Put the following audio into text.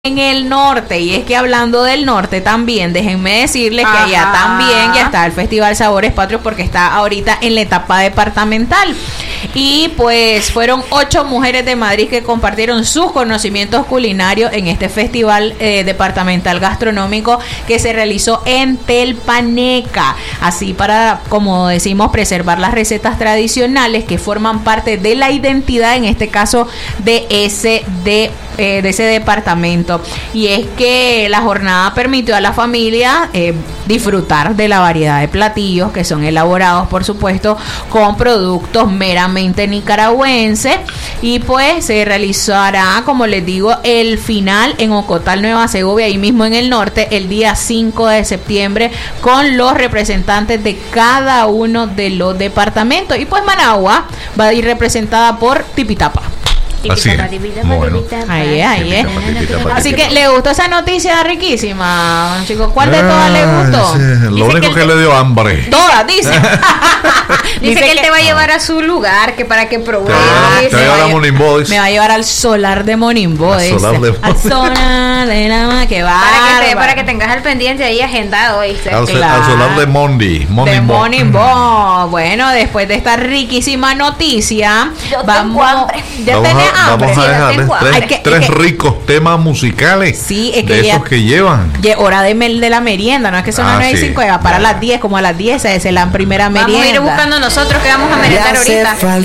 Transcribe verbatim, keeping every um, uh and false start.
En el norte, y es que hablando del norte también, déjenme decirles que Ajá. allá también ya está el Festival Sabores Patrios, porque está ahorita en la etapa departamental. Y pues fueron ocho mujeres de Madrid que compartieron sus conocimientos culinarios en este festival eh, departamental gastronómico que se realizó en Telpaneca, así para, como decimos, preservar las recetas tradicionales que forman parte de la identidad, en este caso de ese de, eh, de ese departamento. Y es que la jornada permitió a la familia eh, disfrutar de la variedad de platillos que son elaborados, por supuesto, con productos meramente nicaragüenses. Y pues se realizará, como les digo, el final en Ocotal, Nueva Segovia, ahí mismo en el norte, el día cinco de septiembre, con los representantes de cada uno de los departamentos. Y pues Managua va a ir representada por Tipitapa. Así es. Bueno. Ahí es, ahí es. Tipitapa, tipitapa, Así que tipitapa. le gustó esa noticia riquísima, chicos. ¿Cuál de todas le gustó? Ah, sí, lo Dice único que que, él- le dio hambre. Todas, dice. Dice que él te va a llevar a su lugar, que para que pruebes. Te va a- te va a llevar a Morning Boys. Me va a llevar al solar de Monimbo. Al dice. solar de Al solar de la ma- que va. Para que, te- para que tengas al pendiente ahí agendado, ¿viste? Al, Claro. al solar de Mondi. Mondi De Mo- Monimbo. Bueno, después de esta riquísima noticia, Yo tengo vamos. hambre. Ya Vamos tenés a, hambre. vamos a Sí, ya dejarles tengo tres, hambre. Hay que- tres es que- ricos temas musicales Sí, es que de ya- esos que llevan. Ya, hora de, mel- de la merienda, no es que son Ah, las nueve y sí. cinco, ya para Ya. las diez, como a las diez es la primera Vamos merienda. a ir buscando nosotros que vamos a merendar ahorita.